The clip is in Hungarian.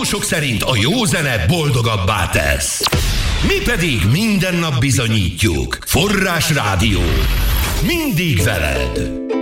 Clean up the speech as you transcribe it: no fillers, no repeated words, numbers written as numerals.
tudósok szerint a jó zene boldogabbá tesz. Mi pedig minden nap bizonyítjuk. Forrás Rádió. Mindig veled.